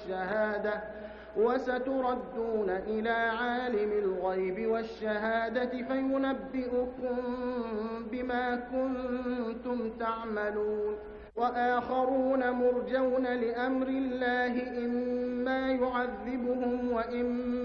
والشهادة وستردون إلى عالم الغيب والشهادة فينبئكم بما كنتم تعملون وآخرون مرجون لأمر الله إما يعذبهم وإما